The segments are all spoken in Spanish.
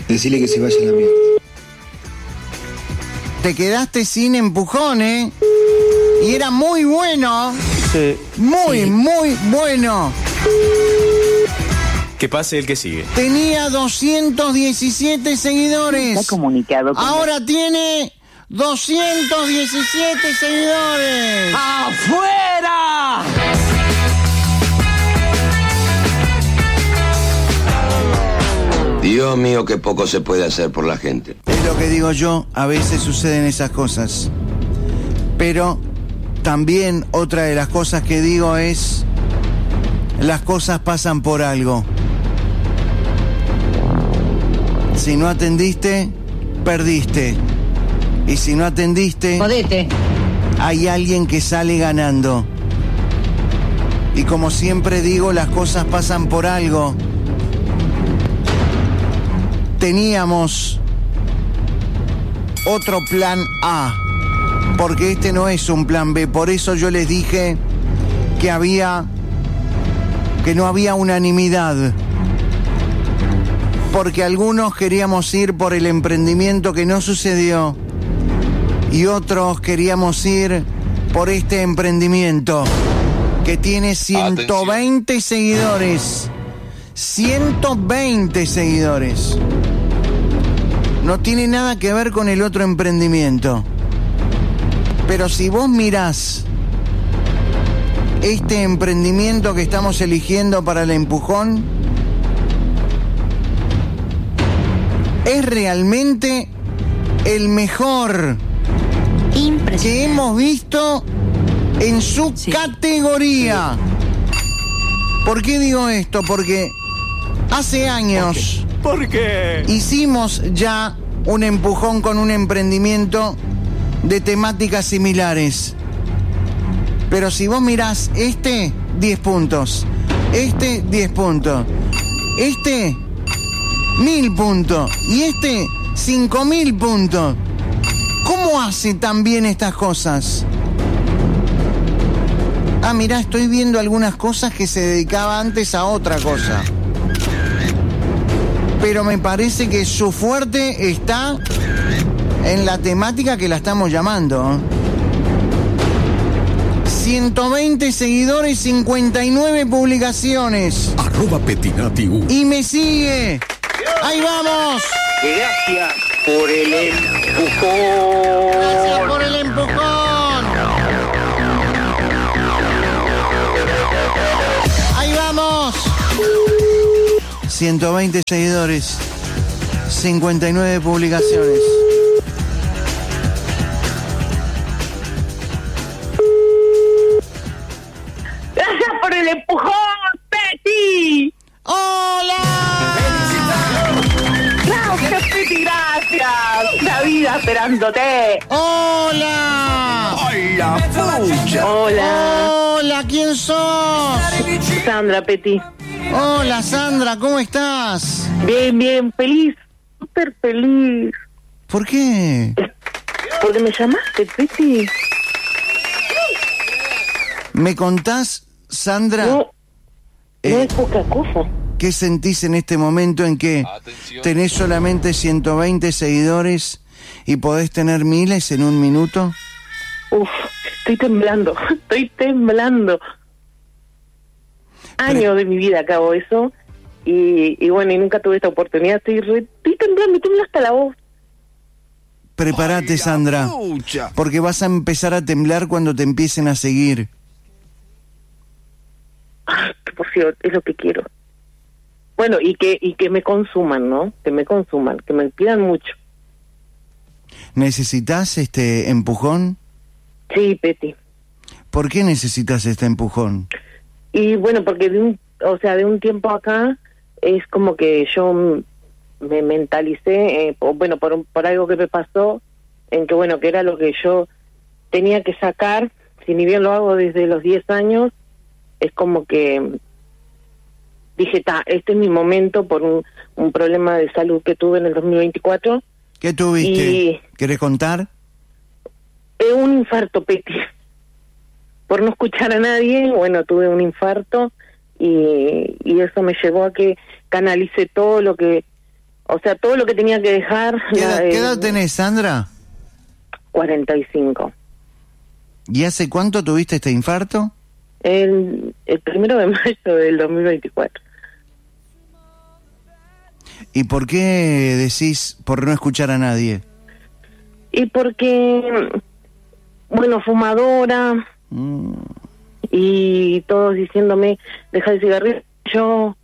Decile que se vaya a la mierda. Te quedaste sin empujón, ¿eh? Y era muy bueno. Sí. Muy bueno. Que pase el que sigue. Tenía 217 seguidores. Está comunicado con Ahora tiene 217 seguidores. ¡Afuera! Dios mío, qué poco se puede hacer por la gente. Es lo que digo yo, a veces suceden esas cosas. Pero también otra de las cosas que digo es, las cosas pasan por algo. Si no atendiste, perdiste. Y si no atendiste, Jodete. hay alguien que sale ganando. Y como siempre digo, las cosas pasan por algo. Teníamos otro plan A, porque este no es un plan B. Por eso yo les dije que no había unanimidad, porque algunos queríamos ir por el emprendimiento que no sucedió y otros queríamos ir por este emprendimiento que tiene 120 seguidores. 120 seguidores. No tiene nada que ver con el otro emprendimiento. Pero si vos mirás este emprendimiento que estamos eligiendo para el empujón, es realmente el mejor que hemos visto en su categoría. ¿Por qué digo esto? Porque hace años ¿Por qué? hicimos ya un empujón con un emprendimiento de temáticas similares. Pero si vos mirás 10 puntos. 10 puntos. 1000 puntos. Y 5000 puntos. ¿Cómo hace tan bien estas cosas? Ah, mirá, estoy viendo algunas cosas que se dedicaba antes a otra cosa. Pero me parece que su fuerte está en la temática que la estamos llamando. 120 seguidores, 59 publicaciones. @Petinati1. Y me sigue. ¡Ahí vamos! Gracias por el empujón. Gracias por el empujón. ¡Ahí vamos! 120 seguidores, 59 publicaciones. Gracias por el empujón, Peti. ¡Hola! Gracias, Peti, gracias. La vida esperándote. ¡Hola! ¡Ay, la pucha! Hola. ¡Hola! ¿Quién sos? Sandra, Peti. Hola, Sandra, ¿cómo estás? Bien, feliz. Súper feliz. ¿Por qué? ¿Por qué me llamaste, Peti? ¿Me contás, Sandra, No es poca cosa. qué sentís en este momento en que tenés solamente 120 seguidores y podés tener miles en un minuto? Uf, estoy temblando. Años de mi vida acabo eso y bueno, y nunca tuve esta oportunidad. Estoy temblando, tiembla hasta la voz. Prepárate, Ay, la Sandra, pucha. porque vas a empezar a temblar cuando te empiecen a seguir. Ay, qué emoción, es lo que quiero. Bueno, y que me consuman, ¿no? Que me pidan mucho. ¿Necesitas este empujón? Sí, Peti. ¿Por qué necesitas este empujón? Y bueno, porque de un tiempo acá es como que yo me mentalicé, por algo que me pasó, en que bueno, que era lo que yo tenía que sacar, si ni bien lo hago desde los 10 años, es como que dije, este es mi momento por un problema de salud que tuve en el 2024. ¿Qué tuviste? ¿Querés contar? Un infarto, Peti. Por no escuchar a nadie, bueno, tuve un infarto y eso me llevó a que canalice todo lo que O sea, todo lo que tenía que dejar... ¿Qué edad tenés, Sandra? 45. ¿Y hace cuánto tuviste este infarto? El 1 de mayo del 2024. ¿Y por qué decís por no escuchar a nadie? Y porque, bueno, fumadora, y todos diciéndome, deja el cigarrillo,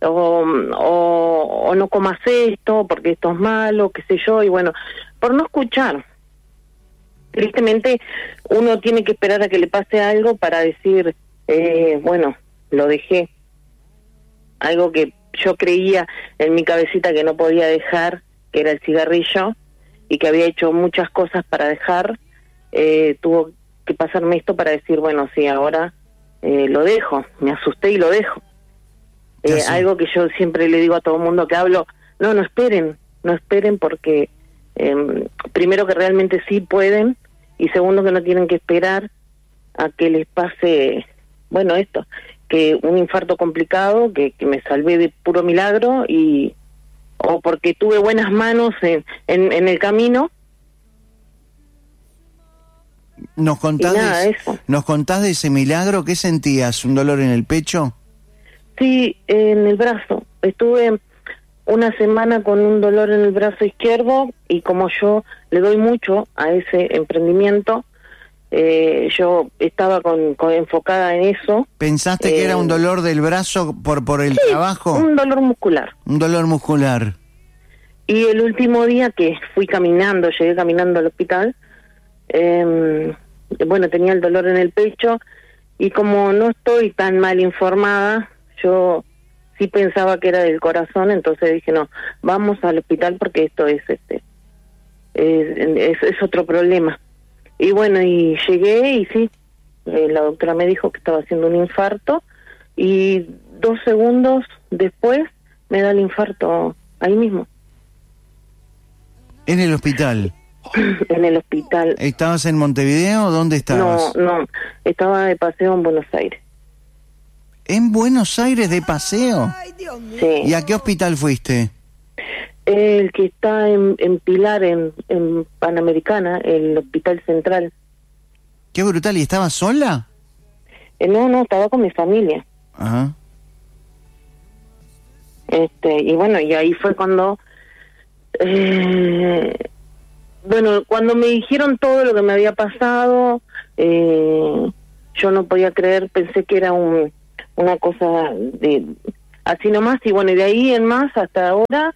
o no comas esto, porque esto es malo, qué sé yo, y bueno, por no escuchar. Tristemente, uno tiene que esperar a que le pase algo para decir, bueno, lo dejé. Algo que yo creía en mi cabecita que no podía dejar, que era el cigarrillo, y que había hecho muchas cosas para dejar, tuvo que pasarme esto para decir, bueno, sí, ahora lo dejo. Me asusté y lo dejo. Algo que yo siempre le digo a todo el mundo que hablo, no esperen porque primero que realmente sí pueden, y segundo que no tienen que esperar a que les pase, bueno, esto, que un infarto complicado, que me salvé de puro milagro, o porque tuve buenas manos en el camino. ¿Nos contás de ese milagro? ¿Qué sentías? ¿Un dolor en el pecho? Sí, en el brazo. Estuve una semana con un dolor en el brazo izquierdo, y como yo le doy mucho a ese emprendimiento, yo estaba enfocada en eso. ¿Pensaste que era un dolor del brazo por el trabajo? Un dolor muscular. Un dolor muscular. Y el último día que llegué caminando al hospital, bueno, tenía el dolor en el pecho, y como no estoy tan mal informada, yo sí pensaba que era del corazón, entonces dije, no, vamos al hospital porque esto es otro problema. Y bueno, y llegué y sí, la doctora me dijo que estaba haciendo un infarto, y 2 segundos después me da el infarto ahí mismo. ¿En el hospital? En el hospital. ¿Estabas en Montevideo o dónde estabas? No, estaba de paseo en Buenos Aires. ¿En Buenos Aires de paseo? Sí. ¿Y a qué hospital fuiste? El que está en Pilar, en Panamericana, el Hospital Central. Qué brutal. ¿Y estabas sola? No, estaba con mi familia. Ajá. Y bueno, y ahí fue cuando... bueno, cuando me dijeron todo lo que me había pasado, yo no podía creer, pensé que era una cosa de así nomás, y bueno, y de ahí en más hasta ahora,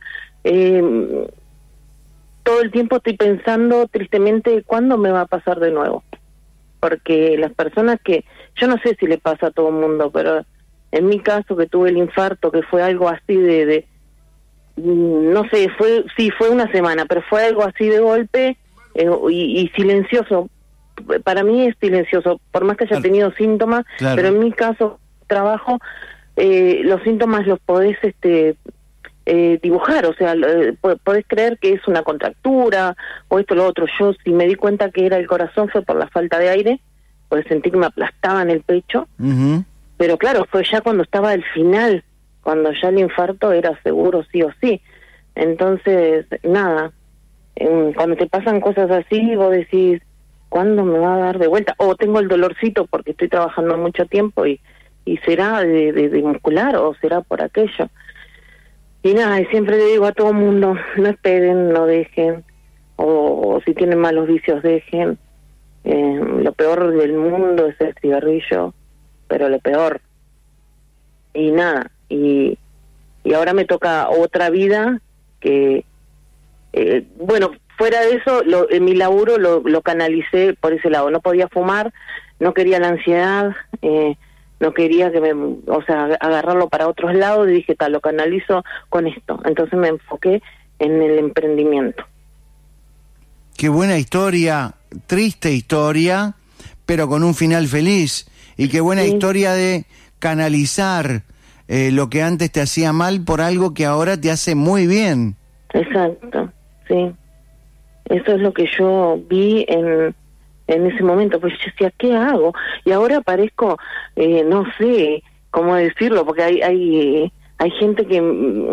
todo el tiempo estoy pensando tristemente cuándo me va a pasar de nuevo, porque las personas que, yo no sé si le pasa a todo el mundo, pero en mi caso que tuve el infarto, que fue algo así de no sé, fue una semana, pero fue algo así de golpe, y silencioso. Para mí es silencioso, por más que haya tenido síntomas, pero en mi caso, trabajo, los síntomas los podés dibujar, o sea, podés creer que es una contractura, o esto o lo otro. Yo, si me di cuenta que era el corazón, fue por la falta de aire, porque sentí que me aplastaba en el pecho, pero claro, fue ya cuando estaba al final, cuando ya el infarto era seguro sí o sí. Entonces, nada, cuando te pasan cosas así, vos decís, ¿cuándo me va a dar de vuelta? O tengo el dolorcito porque estoy trabajando mucho tiempo, y será de muscular, o será por aquello. Y nada, y siempre le digo a todo el mundo, no esperen, no dejen, o si tienen malos vicios, dejen. Lo peor del mundo es el cigarrillo, pero lo peor. Y nada, y ahora me toca otra vida que, bueno, fuera de eso, mi laburo lo canalicé por ese lado. No podía fumar, no quería la ansiedad, no quería agarrarlo para otros lados, y dije, lo canalizo con esto. Entonces me enfoqué en el emprendimiento. Qué buena historia, triste historia, pero con un final feliz. Y qué buena historia de canalizar lo que antes te hacía mal por algo que ahora te hace muy bien. Exacto, sí. Eso es lo que yo vi en ese momento. Pues yo decía, ¿qué hago? Y ahora parezco, no sé cómo decirlo, porque hay gente que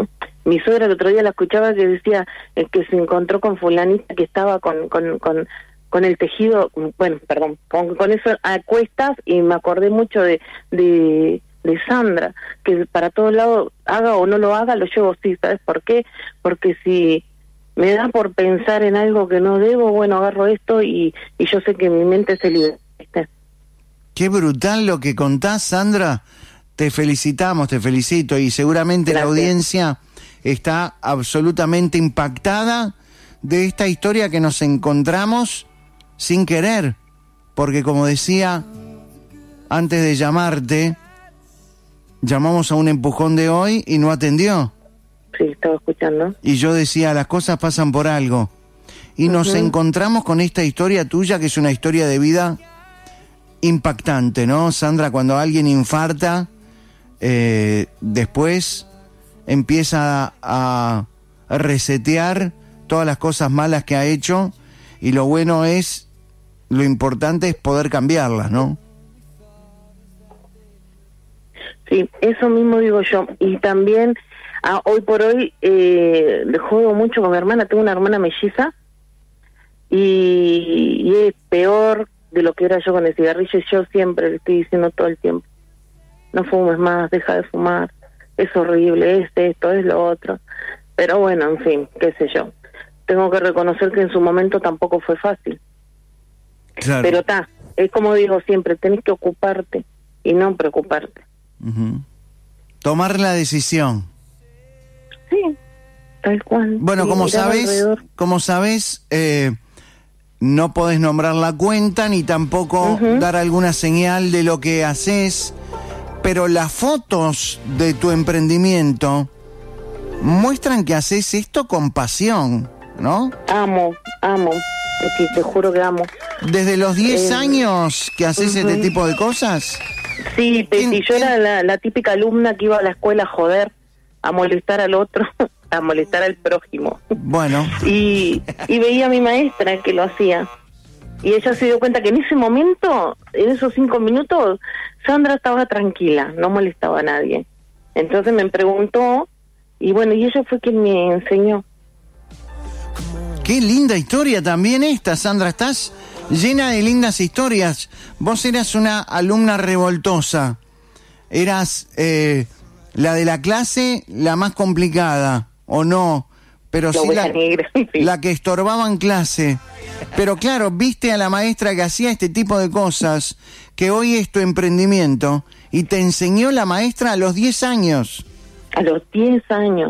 mi suegra el otro día la escuchaba que decía que se encontró con fulanita que estaba con el tejido, bueno, perdón, con eso a cuestas, y me acordé mucho de Sandra, que para todos lados, haga o no lo haga, lo llevo así. ¿Sabes por qué? Porque si me da por pensar en algo que no debo, bueno, agarro esto y yo sé que mi mente se libera. Qué brutal lo que contás, Sandra. Te felicitamos, te felicito, y seguramente Gracias. La audiencia está absolutamente impactada de esta historia que nos encontramos sin querer, porque como decía antes de llamarte, llamamos a un empujón de hoy y no atendió. Sí, estaba escuchando. Y yo decía, las cosas pasan por algo. Y nos encontramos con esta historia tuya, que es una historia de vida impactante, ¿no, Sandra? Cuando alguien infarta, después empieza a resetear todas las cosas malas que ha hecho, y lo importante es poder cambiarlas, ¿no? Sí, eso mismo digo yo. Y también, hoy por hoy, juego mucho con mi hermana. Tengo una hermana melliza, y es peor de lo que era yo con el cigarrillo, y yo siempre le estoy diciendo todo el tiempo: no fumes más, deja de fumar, es horrible, es esto, es lo otro. Pero bueno, en fin, qué sé yo. Tengo que reconocer que en su momento tampoco fue fácil. Claro. Pero es como digo siempre, tenés que ocuparte y no preocuparte. Uh-huh. Tomar la decisión. Sí, tal cual. Bueno, Sí, como mirar sabes, no podés nombrar la cuenta ni tampoco dar alguna señal de lo que haces, pero las fotos de tu emprendimiento muestran que haces esto con pasión, ¿no? Amo, sí, te juro que amo. ¿Desde los 10 años que haces este tipo de cosas? Sí, Peti, yo era la típica alumna que iba a la escuela a joder, a molestar al otro, a molestar al prójimo. Bueno. Y veía a mi maestra que lo hacía. Y ella se dio cuenta que en ese momento, en esos 5 minutos, Sandra estaba tranquila, no molestaba a nadie. Entonces me preguntó, y bueno, y ella fue quien me enseñó. Qué linda historia también esta, Sandra. Estás llena de lindas historias. Vos eras una alumna revoltosa. Eras la de la clase, la más complicada, ¿o no? Pero sí la que estorbaba en clase. Pero claro, viste a la maestra que hacía este tipo de cosas, que hoy es tu emprendimiento, y te enseñó la maestra a los 10 años. A los 10 años,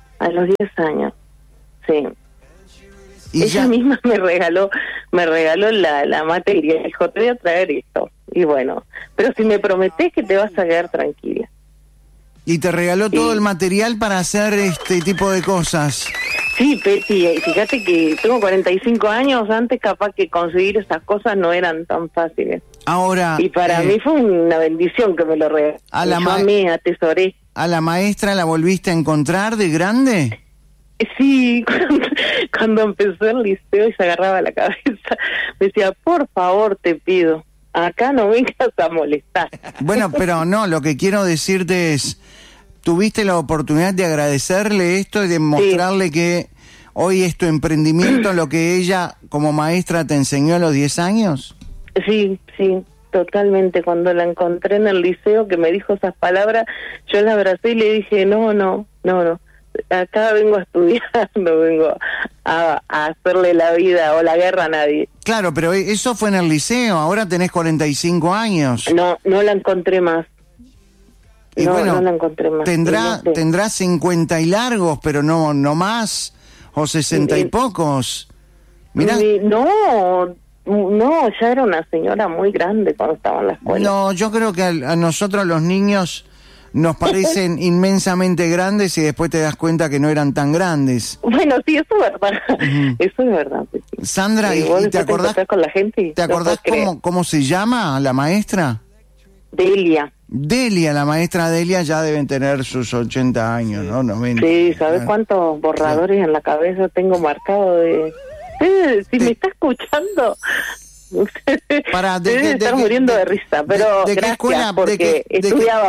sí. Y ella misma me regaló la materia, dijo, te voy a traer esto. Y bueno, pero si me prometés que te vas a quedar tranquila. Y te regaló todo el material para hacer este tipo de cosas. Sí, Peti, fíjate que tengo 45 años, antes capaz que conseguir esas cosas no eran tan fáciles. Ahora... Y para mí fue una bendición que me lo regaló. Yo a mí atesoré. ¿A la maestra la volviste a encontrar de grande? Sí, cuando empezó el liceo y se agarraba la cabeza, me decía, por favor, te pido, acá no vengas a molestar. Bueno, pero no, lo que quiero decirte es, ¿tuviste la oportunidad de agradecerle esto y de mostrarle que hoy es tu emprendimiento, lo que ella como maestra te enseñó a los 10 años? Sí, totalmente. Cuando la encontré en el liceo que me dijo esas palabras, yo la abracé y le dije, no. Acá vengo a estudiar, no vengo a hacerle la vida o la guerra a nadie. Claro, pero eso fue en el liceo, ahora tenés 45 años. No la encontré más. Y no bueno, la encontré más. Tendrá 50 y largos, pero no más, o 60 y pocos. Mirá. No, ya era una señora muy grande cuando estaba en la escuela. No, yo creo que a nosotros los niños nos parecen inmensamente grandes y después te das cuenta que no eran tan grandes. Bueno, sí, eso es verdad. Eso es verdad. Sandra, ¿y te acordás con la gente? ¿Te acordás cómo se llama la maestra? Delia, la maestra Delia ya deben tener sus 80 años, ¿no? 90. Sí, ¿sabes cuántos borradores en la cabeza tengo marcado de... si me está escuchando... Debe estar muriendo de risa, pero ¿de qué gracias escuela, porque estudiábamos.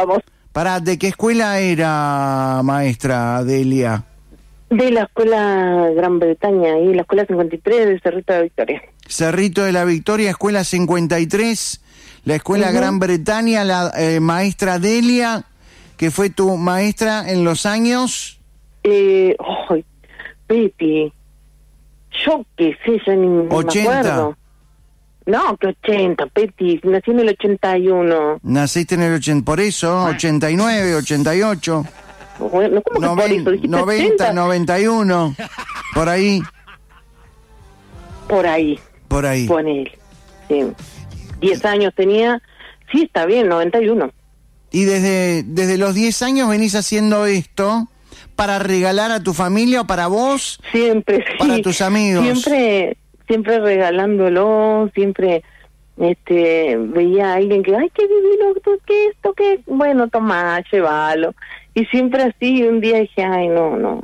¿De qué escuela era, maestra Delia? De la escuela Gran Bretaña, y la escuela 53 de Cerrito de la Victoria. Cerrito de la Victoria, escuela 53, la escuela Gran Bretaña, la maestra Delia, que fue tu maestra en los años... Peti, yo qué sé, yo ni me acuerdo. No, que 80, Peti, nací en el 81. Naciste en el 80, por eso, 89, 88. Bueno, ¿cómo que por eso? ¿Dijiste 90, 80? 91, por ahí. Por ahí. Por ahí. Ponele. Sí. 10 años tenía, sí, está bien, 91. Y desde los 10 años venís haciendo esto para regalar a tu familia o para vos. Siempre, sí. Para tus amigos. Siempre regalándolo, siempre veía a alguien que, ay, qué divino, qué esto, qué, bueno, toma, llévalo. Y siempre así, un día dije, ay, no.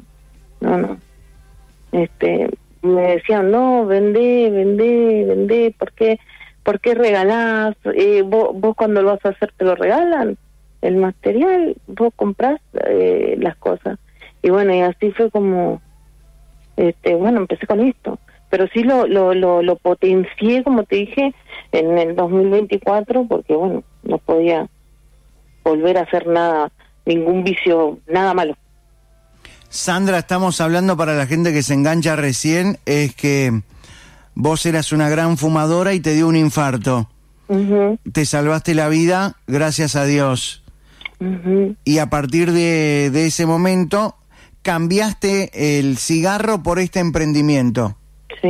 Me decían, no, vendé, ¿por qué regalás? Vos cuando lo vas a hacer te lo regalan, el material, vos comprás las cosas. Y bueno, y así fue como, empecé con esto. Pero sí lo potencié, como te dije, en el 2024, porque bueno, no podía volver a hacer nada, ningún vicio, nada malo. Sandra, estamos hablando, para la gente que se engancha recién, es que vos eras una gran fumadora y te dio un infarto. Uh-huh. Te salvaste la vida, gracias a Dios. Uh-huh. Y a partir de ese momento, cambiaste el cigarro por este emprendimiento. Sí.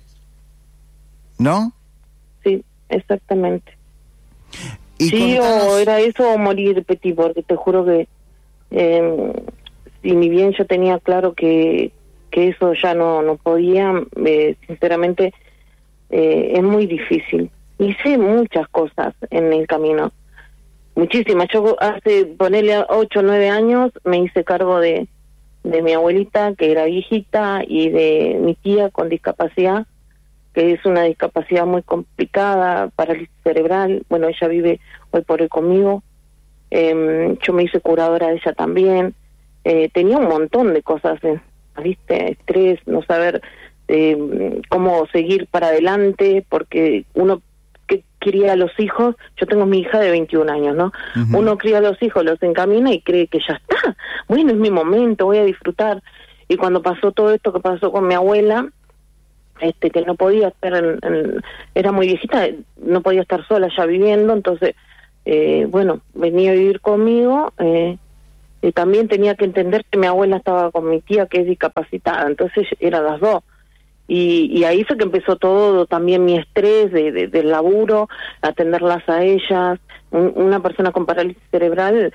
¿No? Sí, exactamente. Y sí, o era eso o morir, Peti, porque te juro que si ni bien yo tenía claro que eso ya no podía, sinceramente es muy difícil. Hice muchas cosas en el camino, muchísimas. Yo ponerle 8 o 9 años me hice cargo de mi abuelita, que era viejita, y de mi tía con discapacidad, que es una discapacidad muy complicada, parálisis cerebral. Bueno, ella vive hoy por hoy conmigo. Yo me hice curadora de ella también. Tenía un montón de cosas, ¿viste? Estrés, no saber cómo seguir para adelante, porque uno que cría a los hijos, yo tengo mi hija de 21 años, ¿no? Uh-huh. Uno cría a los hijos, los encamina y cree que ya está. Bueno, es mi momento, voy a disfrutar. Y cuando pasó todo esto que pasó con mi abuela, que no podía estar era muy viejita, no podía estar sola ya viviendo, entonces, venía a vivir conmigo, y también tenía que entender que mi abuela estaba con mi tía, que es discapacitada, entonces eran las dos. Y ahí fue que empezó todo, también mi estrés del laburo, atenderlas a ellas. Una persona con parálisis cerebral,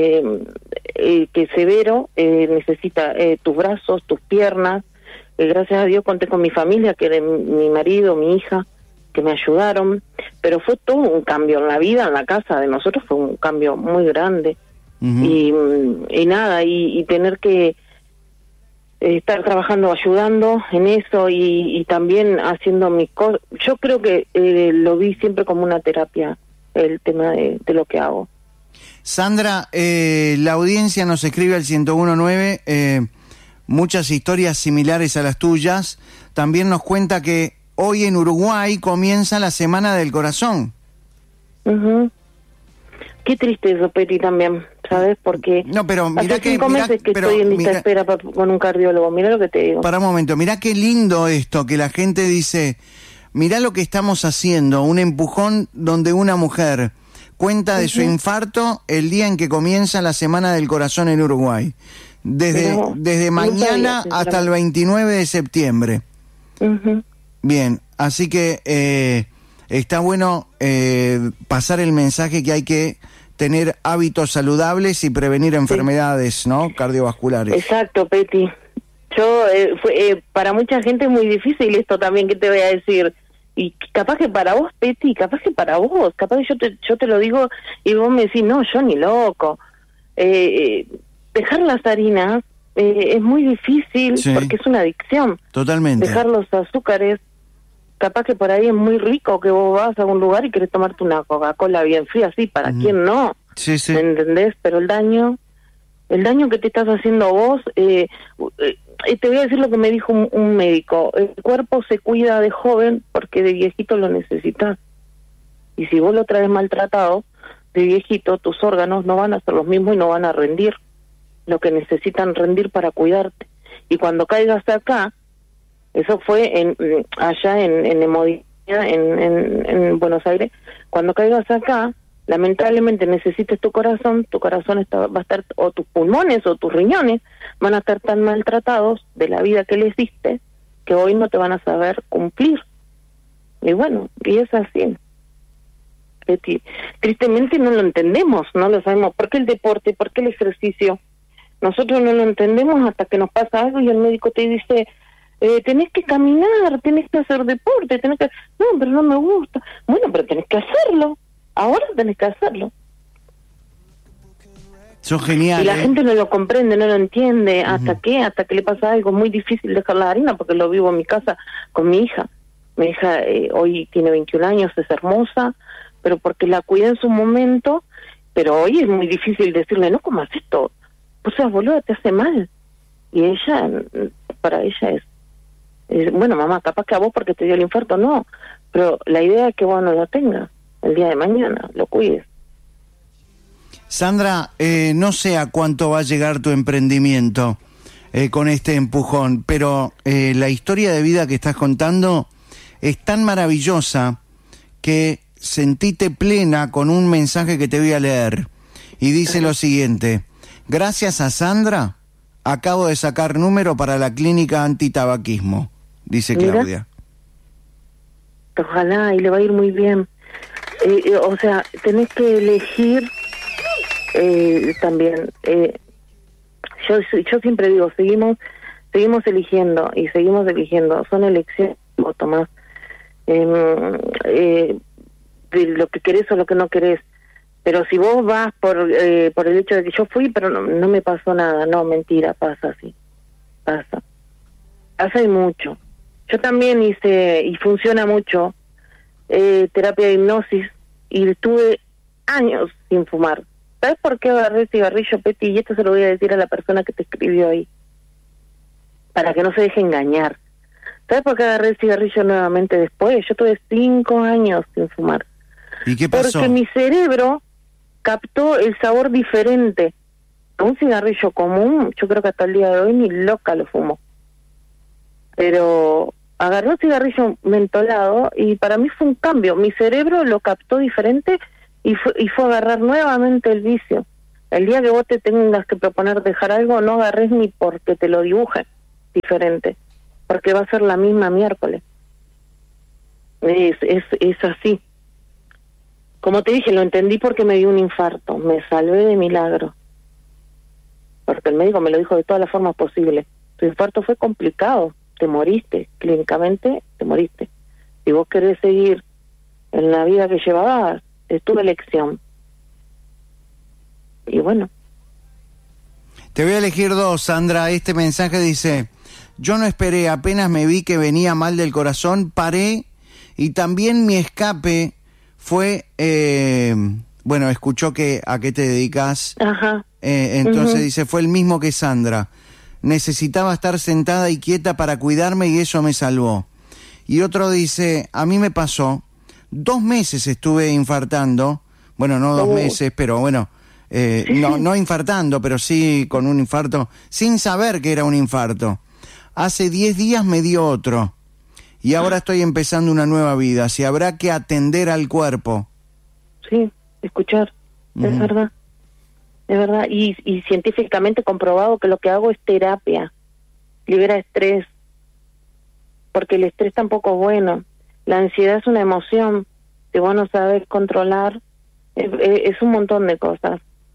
que es severo, necesita tus brazos, tus piernas. Gracias a Dios conté con mi familia, que era mi marido, mi hija, que me ayudaron. Pero fue todo un cambio en la vida, en la casa de nosotros, fue un cambio muy grande. Uh-huh. Y nada, y tener que estar trabajando, ayudando en eso y también haciendo mis cosas. Yo creo que lo vi siempre como una terapia, el tema de lo que hago. Sandra, la audiencia nos escribe al 1019 muchas historias similares a las tuyas. También nos cuenta que hoy en Uruguay comienza la Semana del Corazón. Uh-huh. Qué triste eso, Peti, también, ¿sabes? Porque no, pero mira hace 5 meses que estoy en lista de espera con un cardiólogo. Mira lo que te digo. Para un momento, mira qué lindo esto, que la gente dice, mira lo que estamos haciendo, un empujón donde una mujer cuenta de su infarto el día en que comienza la Semana del Corazón en Uruguay. Desde mañana hasta el 29 de septiembre. Uh-huh. Bien, así que está bueno pasar el mensaje que hay que tener hábitos saludables y prevenir enfermedades, ¿no? Cardiovasculares. Exacto, Peti. Yo, para mucha gente es muy difícil esto también, que te voy a decir. Y capaz que para vos, Peti, capaz que yo te lo digo y vos me decís, no, yo ni loco. Dejar las harinas es muy difícil, sí, porque es una adicción. Totalmente. Dejar los azúcares, capaz que por ahí es muy rico, que vos vas a algún lugar y querés tomarte una Coca-Cola bien fría, sí, ¿para quién no? Sí, sí. ¿Me entendés? Pero el daño que te estás haciendo vos, te voy a decir lo que me dijo un médico: el cuerpo se cuida de joven porque de viejito lo necesitas. Y si vos lo traes maltratado, de viejito, tus órganos no van a ser los mismos y no van a rendir lo que necesitan rendir para cuidarte. Y cuando caigas acá, eso fue allá en Hemodiálise, en Buenos Aires, cuando caigas acá, lamentablemente necesites tu corazón va a estar, o tus pulmones o tus riñones van a estar tan maltratados de la vida que les diste, que hoy no te van a saber cumplir. Y bueno, y es así. Tristemente no lo entendemos, no lo sabemos. ¿Por qué el deporte? ¿Por qué el ejercicio? Nosotros no lo entendemos hasta que nos pasa algo y el médico te dice: tenés que caminar, tenés que hacer deporte, no, pero no me gusta. Bueno, pero tenés que hacerlo. Ahora tenés que hacerlo. Son geniales. Y la gente no lo comprende, no lo entiende. ¿Hasta qué? Hasta que le pasa algo. Es muy difícil dejar la harina, porque lo vivo en mi casa con mi hija. Mi hija hoy tiene 21 años, es hermosa, pero porque la cuidé en su momento. Pero hoy es muy difícil decirle: no comas esto. O sea, boluda, te hace mal. Y ella, para ella es bueno, mamá, capaz que a vos porque te dio el infarto, no. Pero la idea es que vos no lo tengas el día de mañana, lo cuides. Sandra, no sé a cuánto va a llegar tu emprendimiento con este empujón, pero la historia de vida que estás contando es tan maravillosa que sentite plena con un mensaje que te voy a leer. Y dice lo siguiente: gracias a Sandra, acabo de sacar número para la clínica antitabaquismo, dice Claudia. Ojalá, y le va a ir muy bien. O sea, tenés que elegir también. Yo siempre digo, seguimos eligiendo y seguimos eligiendo. Son elecciones, Tomás, de lo que querés o lo que no querés. Pero si vos vas por el hecho de que yo fui, pero no me pasó nada, no, mentira, pasa así, pasa y mucho. Yo también hice, y funciona mucho, terapia de hipnosis, y estuve años sin fumar. ¿Sabes por qué agarré cigarrillo, Peti? Y esto se lo voy a decir a la persona que te escribió ahí, para que no se deje engañar. ¿Sabes por qué agarré el cigarrillo nuevamente después? Yo tuve 5 años sin fumar. ¿Y qué pasó? Porque mi cerebro captó el sabor diferente. Un cigarrillo común, yo creo que hasta el día de hoy ni loca lo fumo. Pero agarré un cigarrillo mentolado y para mí fue un cambio. Mi cerebro lo captó diferente y fue a agarrar nuevamente el vicio. El día que vos te tengas que proponer dejar algo, no agarres ni porque te lo dibujen diferente, porque va a ser la misma miércoles. Es así. Como te dije, lo entendí porque me dio un infarto, me salvé de milagro. Porque el médico me lo dijo de todas las formas posibles. Tu infarto fue complicado, te moriste, clínicamente te moriste. Si vos querés seguir en la vida que llevabas, es tu elección. Y bueno. Te voy a elegir 2, Sandra. Este mensaje dice: yo no esperé, apenas me vi que venía mal del corazón, paré, y también mi escape fue, bueno, escuchó a qué te dedicas. Ajá. Entonces dice, fue el mismo que Sandra. Necesitaba estar sentada y quieta para cuidarme y eso me salvó. Y otro dice, a mí me pasó, 2 meses estuve infartando, bueno, no 2 meses, pero bueno, no infartando, pero sí con un infarto, sin saber que era un infarto. Hace 10 días me dio otro. Y ahora estoy empezando una nueva vida. Si habrá que atender al cuerpo. Sí, escuchar. Es verdad. Es verdad. Y científicamente comprobado que lo que hago es terapia. Libera estrés. Porque el estrés tampoco es bueno. La ansiedad es una emoción que vos no sabés controlar. Es un montón de cosas.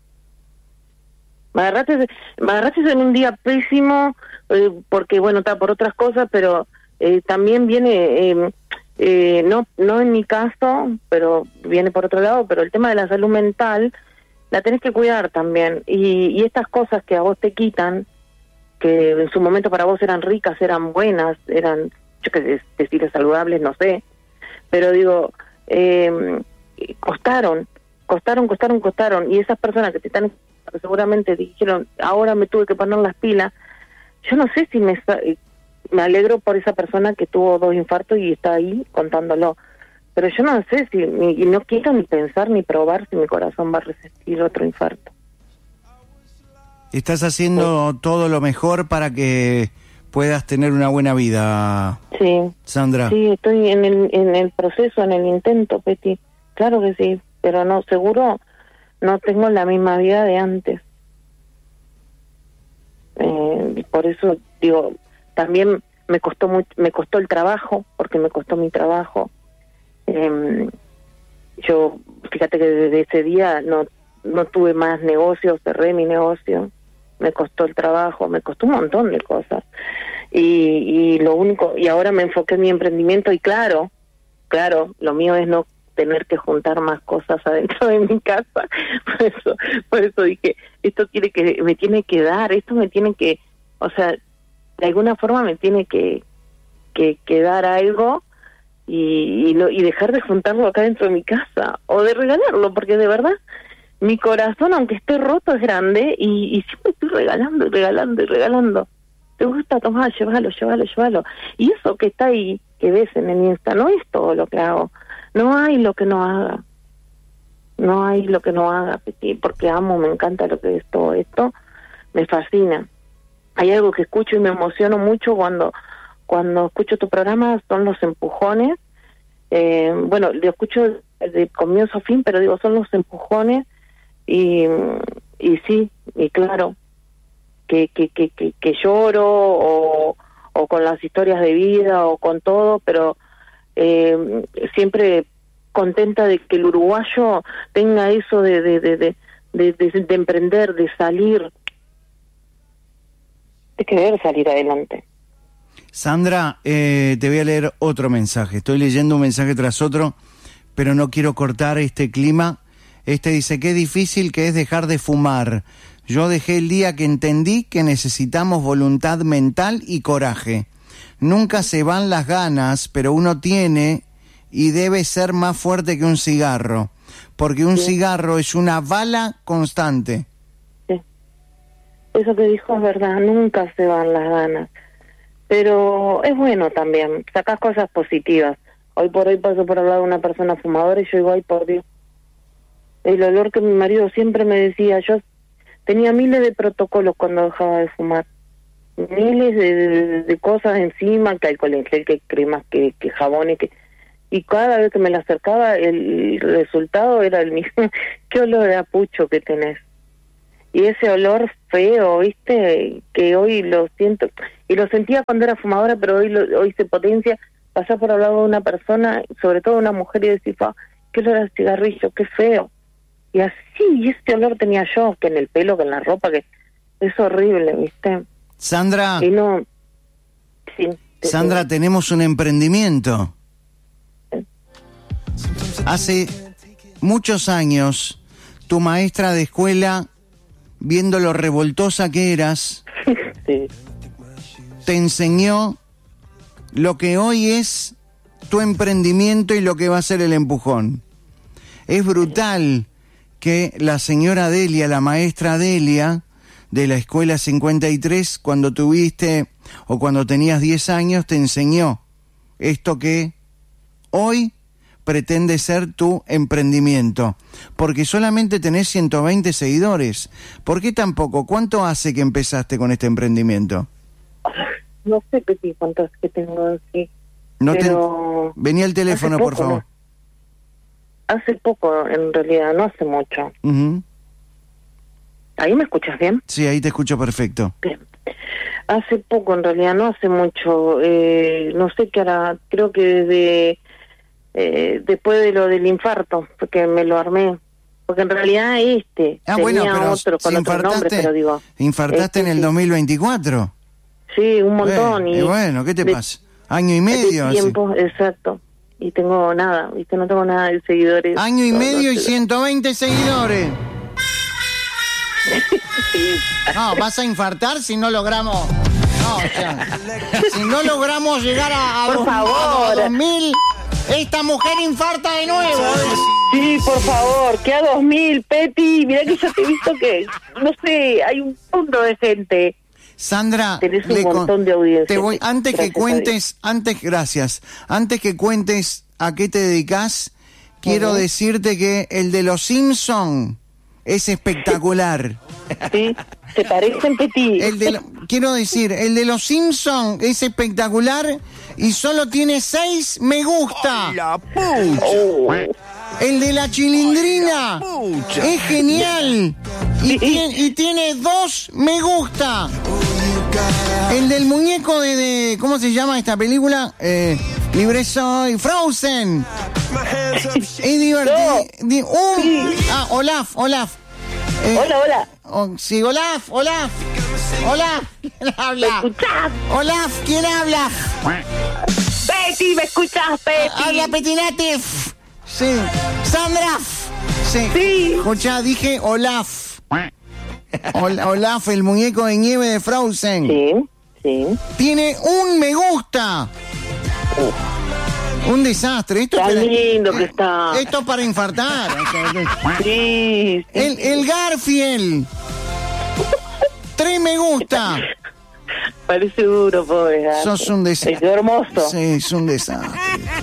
Me agarraste en un día pésimo, porque bueno, está por otras cosas, pero... también viene, no en mi caso, pero viene por otro lado, pero el tema de la salud mental la tenés que cuidar también. Y estas cosas que a vos te quitan, que en su momento para vos eran ricas, eran buenas, eran, yo qué sé, decir saludables, no sé, pero digo, costaron. costaron, y esas personas que te están, seguramente dijeron, ahora me tuve que poner las pilas. Yo no sé si me alegro por esa persona que tuvo 2 infartos y está ahí contándolo, pero yo no sé si, y no quiero ni pensar ni probar si mi corazón va a resistir otro infarto. Estás haciendo todo lo mejor para que puedas tener una buena vida, sí, Sandra. Sí, estoy en el proceso, en el intento, Peti. Claro que sí, pero no, seguro no tengo la misma vida de antes. Por eso digo, también me costó el trabajo, porque me costó mi trabajo. Yo, fíjate que desde ese día no tuve más negocios, cerré mi negocio. Me costó el trabajo, me costó un montón de cosas. Y lo único, y ahora me enfoqué en mi emprendimiento y claro, lo mío es no tener que juntar más cosas adentro de mi casa. Por eso dije, esto me tiene que dar, esto me tiene que, o sea, de alguna forma me tiene que dar algo y dejar de juntarlo acá dentro de mi casa o de regalarlo, porque de verdad mi corazón, aunque esté roto, es grande y siempre estoy regalando. ¿Te gusta? Tomá, llévalo. Y eso que está ahí, que ves en el Insta, no es todo lo que hago. No hay lo que no haga. Porque amo, me encanta lo que es todo esto. Me fascina. Hay algo que escucho y me emociono mucho cuando escucho tu programa, son los empujones. Bueno, lo escucho de comienzo a fin, pero digo, son los empujones. Y sí, y claro, que lloro o con las historias de vida o con todo, pero siempre contenta de que el uruguayo tenga eso de emprender, de salir, de querer salir adelante. Sandra, te voy a leer otro mensaje. Estoy leyendo un mensaje tras otro, pero no quiero cortar este clima. Dice, qué difícil que es dejar de fumar. Yo dejé el día que entendí que necesitamos voluntad mental y coraje. Nunca se van las ganas, pero uno tiene y debe ser más fuerte que un cigarro, porque un cigarro es una bala constante. Sí. Eso que dijo es verdad, nunca se van las ganas. Pero es bueno también, sacás cosas positivas. Hoy por hoy paso por al lado de una persona fumadora y yo digo, ay, por Dios. El olor que mi marido siempre me decía, yo tenía miles de protocolos cuando dejaba de fumar. Miles de cosas encima, que alcohol en gel, que cremas, que jabones, y cada vez que me la acercaba el resultado era el mismo. Qué olor a pucho que tenés. Y ese olor feo, ¿viste? Que hoy lo siento, y lo sentía cuando era fumadora, pero hoy se potencia. Pasar por al lado de una persona, sobre todo una mujer, y decir, qué olor a cigarrillo, qué feo. Y así, y ese olor tenía yo, que en el pelo, que en la ropa, que es horrible, ¿viste? Sandra, y no, sí, Sandra, tenemos un emprendimiento. Hace muchos años, tu maestra de escuela, viendo lo revoltosa que eras, sí, te enseñó lo que hoy es tu emprendimiento y lo que va a ser el empujón. Es brutal que la señora Delia, la maestra Delia, de la escuela 53, cuando tuviste o cuando tenías 10 años, te enseñó esto que hoy pretende ser tu emprendimiento, porque solamente tenés 120 seguidores. ¿Por qué tan poco? ¿Cuánto hace que empezaste con este emprendimiento? No sé, Peti, cuántos que tengo aquí. No pero venía el teléfono, poco, por favor. ¿no? Hace poco, en realidad, no hace mucho. Uh-huh. ¿Ahí me escuchas bien? Sí, ahí te escucho perfecto. Bien. Hace poco, en realidad, no hace mucho. No sé qué hará, creo que después de lo del infarto, porque me lo armé. Porque en realidad tenía bueno, pero otro con otro nombre, pero digo... ¿Infartaste en el 2024? Sí, un montón. Bueno, ¿qué te pasa? ¿Año y medio? Tiempo, exacto. Y tengo nada, ¿viste? No tengo nada de seguidores. Año y medio y 120 seguidores. Sí. No, vas a infartar si no logramos... No, o sea, si no logramos llegar a Por favor. 2000... esta mujer infarta de nuevo. Sí, por favor, que a 2000, Peti. Mirá que yo te he visto que, no sé, hay un mundo de gente. Sandra, tenés un montón de audiencia. Te voy, antes que cuentes a qué te dedicas, quiero decirte que el de los Simpson es espectacular. Sí, se parecen, Peti. Quiero decir, el de los Simpson es espectacular y solo tiene 6 me gusta. El de la Chilindrina es genial y tiene 2 me gusta. El del muñeco de ¿cómo se llama esta película? Libre soy, Frozen. Es divertido. Olaf. Hola. Sí, Olaf. ¿Quién habla? ¿Me escuchás? Olaf, ¿quién habla? Peti, ¿me escuchás, Peti? Habla Petinati. Sí. Sandra. Sí. Escuchá, dije Olaf. Olaf, el muñeco de nieve de Frozen. Sí. Tiene 1 me gusta. Un desastre. Esto Tan lindo que está. Esto para infartar. Sí. El Garfield. 3 me gusta. Parece duro, pobre Garfield. Sos un desastre. Es hermoso. Sí, es un desastre.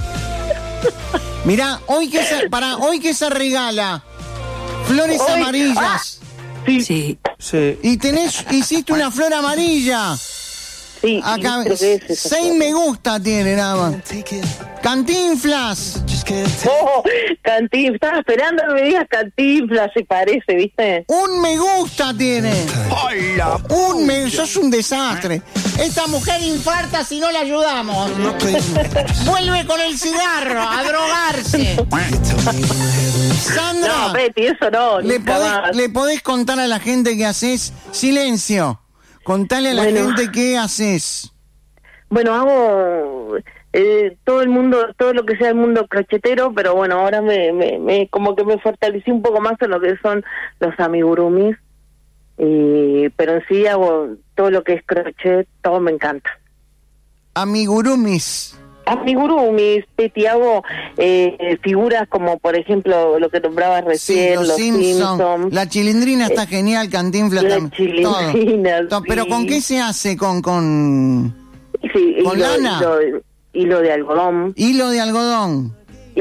Mirá, hoy que se regala flores amarillas. Sí. Y hiciste una flor amarilla. Sí. Acá 6 me gusta tiene nada más. Cantinflas. Cantinflas. Estaba esperando que me digas Cantinflas, se parece, ¿viste? 1 me gusta tiene. Sos un desastre. Esta mujer infarta si no la ayudamos. Vuelve con el cigarro a drogarse. Sandra. No, Betty, eso no. ¿Le podés contar a la gente qué haces? Silencio. Contale a la gente qué haces. Bueno, hago todo lo que sea el mundo crochetero, pero bueno, ahora me como que me fortalecí un poco más en lo que son los amigurumis, pero en sí hago todo lo que es crochet, todo me encanta. Amigurumis, Peti, hago figuras como, por ejemplo, lo que nombrabas recién, sí, los Simpson. La Chilindrina está genial, Cantinflas también. La Chilindrina, todo. sí. ¿Pero con qué se hace? ¿Con lana? Hilo de algodón. Hilo de algodón.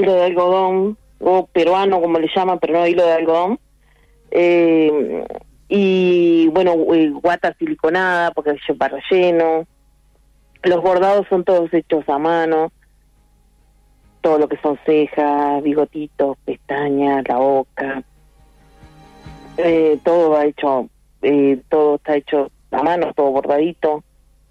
O peruano, como le llaman, pero no hilo de algodón. Y bueno, guata siliconada, porque yo para relleno. Los bordados son todos hechos a mano. Todo lo que son cejas, bigotitos, pestañas, la boca. Todo está hecho a mano, todo bordadito.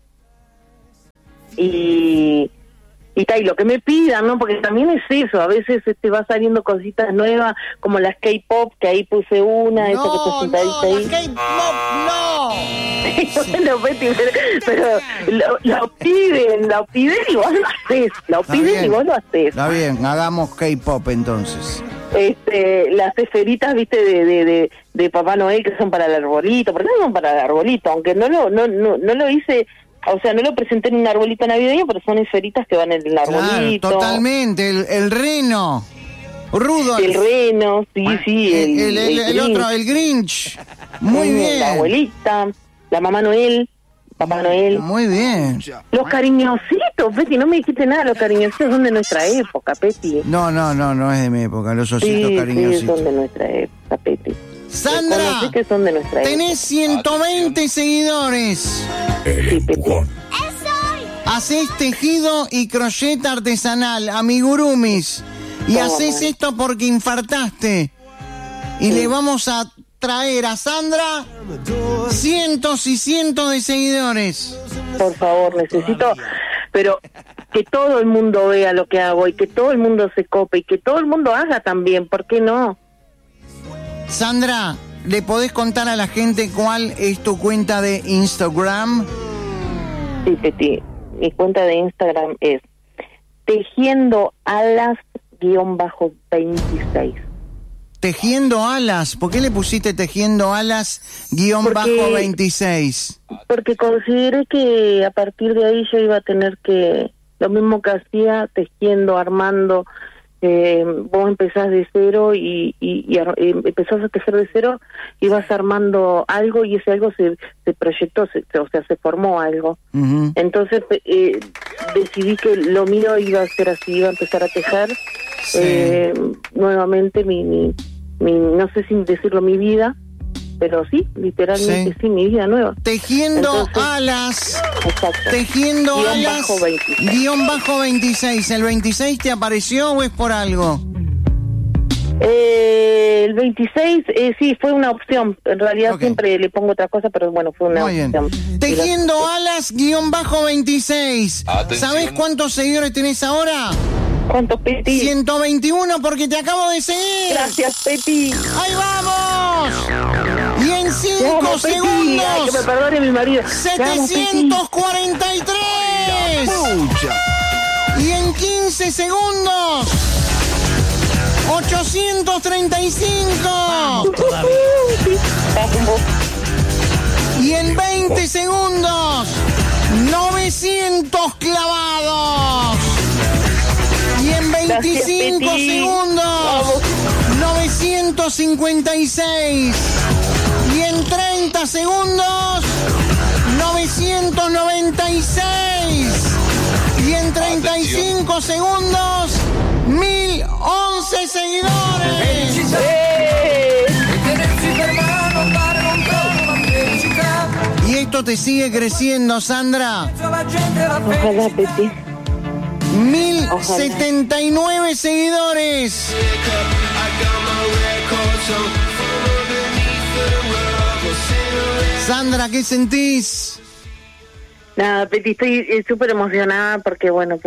Y lo que me pidan, ¿no? Porque también es eso, a veces va saliendo cositas nuevas, como las K-pop, que ahí puse una, esa que te sentadiste ahí. Las K-pop, no. Bueno, Betty, pero lo piden y vos lo haces. Está bien, hagamos K-pop entonces. Las esferitas, viste, de Papá Noel, que son para el arbolito, porque no son para el arbolito, aunque no lo hice. O sea, no lo presenté en un arbolito navideño, pero son esferitas que van en el arbolito. Claro, totalmente, el reno. Rudolf. El reno, sí. El otro, el Grinch. Muy bien. La abuelita, la mamá Noel, Papá Noel. Muy bien. Los cariñositos, Peti, no me dijiste nada, los cariñositos son de nuestra época, Peti. No es de mi época, los ositos cariñositos. Sí, son de nuestra época, Peti. Sandra, que son de nuestra tenés 120 seguidores. Hacés tejido y crochet artesanal, amigurumis. Y haces esto porque infartaste. Y le vamos a traer a Sandra cientos y cientos de seguidores. Por favor, necesito, pero que todo el mundo vea lo que hago y que todo el mundo se cope y que todo el mundo haga también, ¿por qué no? Sandra, ¿le podés contar a la gente cuál es tu cuenta de Instagram? Sí, Peti, mi cuenta de Instagram es Tejiendo Alas-26. Tejiendo Alas, ¿por qué le pusiste Tejiendo Alas-26? Porque consideré que a partir de ahí yo iba a tener que lo mismo que hacía tejiendo, armando. Vos empezás de cero y empezás a tejer de cero y vas armando algo y ese algo se proyectó, o sea, se formó algo. Uh-huh. Entonces decidí que lo mío iba a ser así, iba a empezar a tejer nuevamente mi no sé si decirlo mi vida, pero sí, literalmente sí, mi vida nueva. Tejiendo alas. Exacto. Tejiendo guión alas. Bajo 26. Guión bajo 26. ¿El 26 te apareció o es por algo? El 26, sí, fue una opción. En realidad siempre le pongo otra cosa, pero bueno, fue una opción. Tejiendo alas, guión bajo 26. Atención. ¿Sabés cuántos seguidores tenés ahora? ¿Cuántos, Peti? 121 porque te acabo de seguir. Gracias, Peti. ¡Ahí vamos! Y en 5 segundos. Ay, que me perdone mi marido. 743. Y en 15 segundos. 835. Y en 20 segundos. 900 clavados. Y en 25 segundos, 956. Y en 30 segundos, 996. Y en 35 segundos, 1011 seguidores. Y esto te sigue creciendo, Sandra. Ojalá, Peti. 1079 seguidores. Sandra, ¿qué sentís? Nada, Peti, estoy súper emocionada porque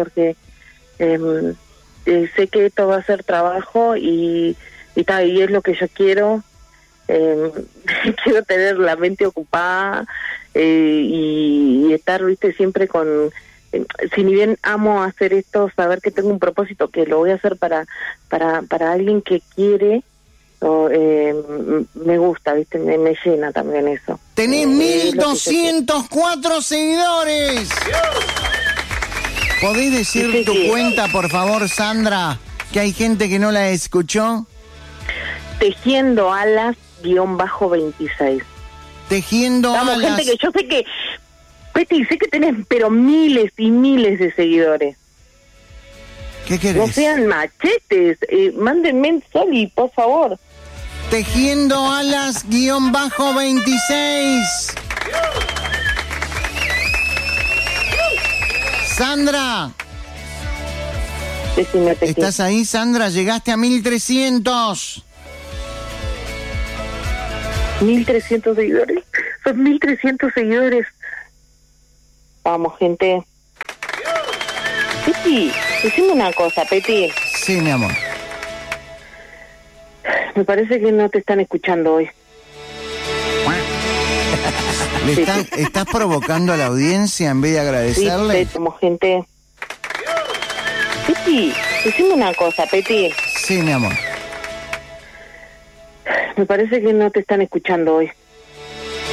sé que esto va a ser trabajo y es lo que yo quiero. Quiero tener la mente ocupada y estar, viste, siempre con... si bien amo hacer esto, saber que tengo un propósito, que lo voy a hacer para alguien que quiere, me gusta, ¿viste? Me llena también eso. Tenés 1204 seguidores. ¿Podés decir tu cuenta, por favor, Sandra? Que hay gente que no la escuchó. Tejiendo alas, guión bajo 26. Tejiendo Vamos, alas. gente que yo sé que... Peti, sé que tenés, pero miles y miles de seguidores. ¿Qué querés? No sean machetes, mándenme Soli, por favor. Tejiendo alas, guión bajo 26. Sandra. Decime, Peti. ¿Estás ahí, Sandra? Llegaste a 1300. 1300 seguidores. Son 1300 seguidores. Vamos, gente. Peti, decime una cosa, Peti. Sí, mi amor. Me parece que no te están escuchando hoy. ¿Estás provocando a la audiencia en vez de agradecerle? Sí, como gente. Peti, decime una cosa, Peti. Sí, mi amor. Me parece que no te están escuchando hoy.